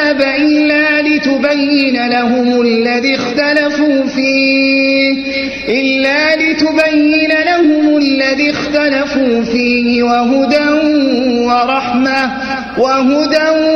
الكتاب إلا لتبين لهم الذي اختلفوا فيه وهدى